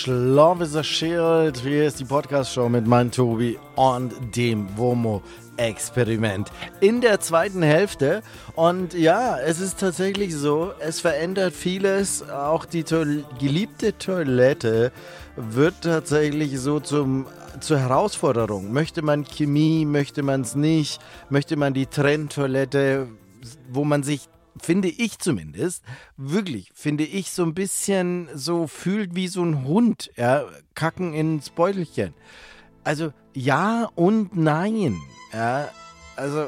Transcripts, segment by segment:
Love is a Shield. Hier ist die Podcast-Show mit meinem Tobi und dem WOMO-Experiment in der zweiten Hälfte. Und ja, es ist tatsächlich so, es verändert vieles. Auch die geliebte Toilette wird tatsächlich so zur Herausforderung. Möchte man Chemie, möchte man es nicht? Möchte man die Trenntoilette, wo man sich, finde ich zumindest, wirklich, finde ich, so ein bisschen so fühlt wie so ein Hund, ja, kacken ins Beutelchen. Also ja und nein, ja, also,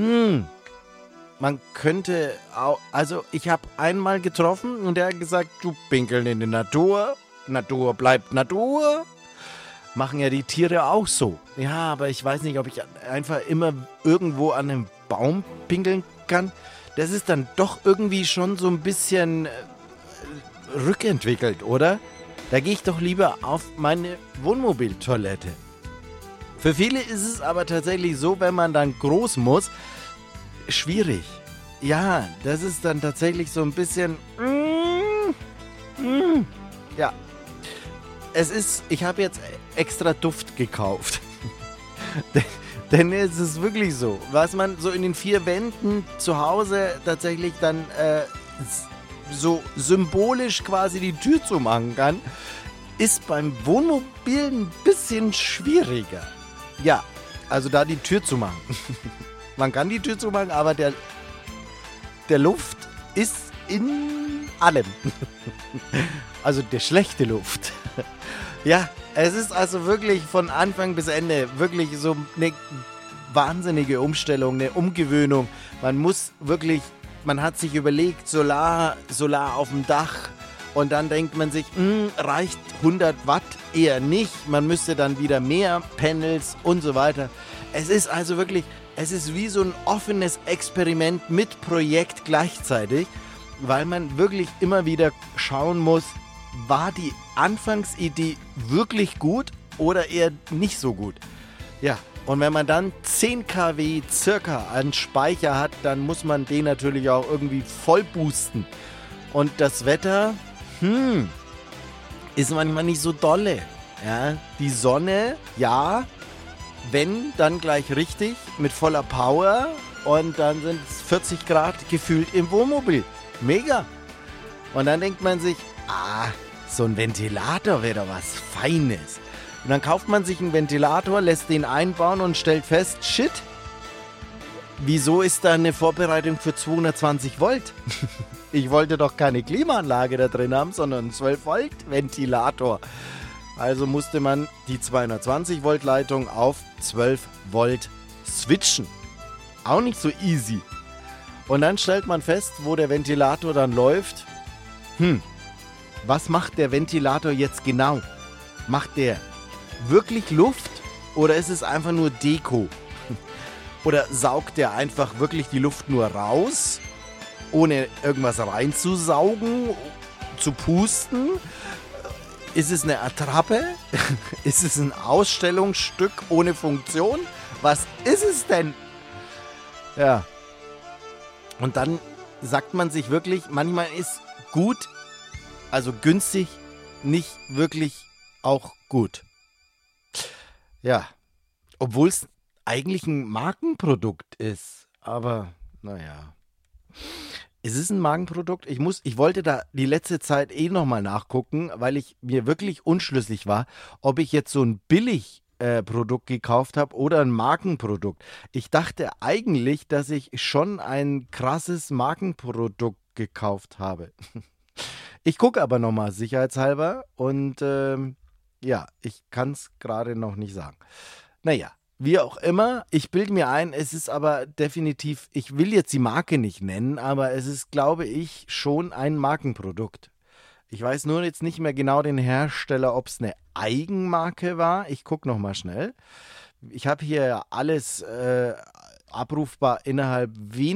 man könnte auch, also ich habe einmal getroffen und der hat gesagt, du pinkeln in die Natur, Natur bleibt Natur. Machen ja die Tiere auch so. Ja, aber ich weiß nicht, ob ich einfach immer irgendwo an einem Baum pinkeln kann. Das ist dann doch irgendwie schon so ein bisschen rückentwickelt, oder? Da gehe ich doch lieber auf meine Wohnmobiltoilette. Für viele ist es aber tatsächlich so, wenn man dann groß muss, schwierig. Ja, das ist dann tatsächlich so ein bisschen... Ja. Ich habe jetzt extra Duft gekauft. Denn es ist wirklich so, was man so in den vier Wänden zu Hause tatsächlich dann so symbolisch quasi die Tür zumachen kann, ist beim Wohnmobil ein bisschen schwieriger. Ja, also da die Tür zu machen. Man kann die Tür zumachen, aber der Luft ist in allem. Also der schlechte Luft. Ja, es ist also wirklich von Anfang bis Ende wirklich so eine wahnsinnige Umstellung, eine Umgewöhnung. Man hat sich überlegt, Solar auf dem Dach und dann denkt man sich, reicht 100 Watt eher nicht, man müsste dann wieder mehr Panels und so weiter. Es ist also wirklich, es ist wie so ein offenes Experiment mit Projekt gleichzeitig, weil man wirklich immer wieder schauen muss, war die Anfangsidee wirklich gut oder eher nicht so gut? Ja, und wenn man dann 10 kW circa an Speicher hat, dann muss man den natürlich auch irgendwie voll boosten. Und das Wetter, ist manchmal nicht so dolle. Ja, die Sonne, ja, wenn, dann gleich richtig, mit voller Power und dann sind es 40 Grad gefühlt im Wohnmobil. Mega! Und dann denkt man sich, so ein Ventilator wäre doch was Feines. Und dann kauft man sich einen Ventilator, lässt den einbauen und stellt fest, shit, wieso ist da eine Vorbereitung für 220 Volt? Ich wollte doch keine Klimaanlage da drin haben, sondern einen 12 Volt Ventilator. Also musste man die 220 Volt Leitung auf 12 Volt switchen. Auch nicht so easy. Und dann stellt man fest, wo der Ventilator dann läuft, was macht der Ventilator jetzt genau? Macht der wirklich Luft oder ist es einfach nur Deko? Oder saugt der einfach wirklich die Luft nur raus, ohne irgendwas reinzusaugen, zu pusten? Ist es eine Attrappe? Ist es ein Ausstellungsstück ohne Funktion? Was ist es denn? Ja. Und dann sagt man sich wirklich, manchmal ist gut, also günstig, nicht wirklich auch gut. Ja, obwohl es eigentlich ein Markenprodukt ist. Aber, naja. Ist es ein Markenprodukt? Ich wollte da die letzte Zeit nochmal nachgucken, weil ich mir wirklich unschlüssig war, ob ich jetzt so ein Billigprodukt gekauft habe oder ein Markenprodukt. Ich dachte eigentlich, dass ich schon ein krasses Markenprodukt gekauft habe. Ich gucke aber nochmal sicherheitshalber und ja, ich kann es gerade noch nicht sagen. Naja, wie auch immer, ich bilde mir ein, es ist aber definitiv, ich will jetzt die Marke nicht nennen, aber es ist, glaube ich, schon ein Markenprodukt. Ich weiß nur jetzt nicht mehr genau den Hersteller, ob es eine Eigenmarke war. Ich gucke nochmal schnell. Ich habe hier alles abrufbar innerhalb weniger